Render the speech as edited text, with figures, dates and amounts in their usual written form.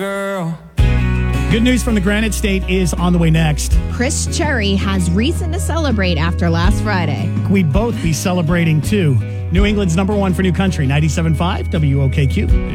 Girl. Good news from the Granite State is on the way next. Chris Cherry has reason to celebrate after last Friday. We'd both be celebrating too. New England's #1 for New Country, 97.5 WOKQ.